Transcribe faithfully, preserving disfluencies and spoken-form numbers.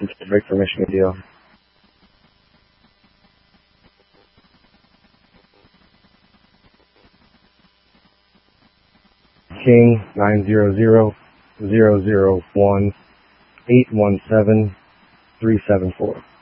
It's a break for Michigan deal. King nine zero zero zero zero one eight one seven three seven four.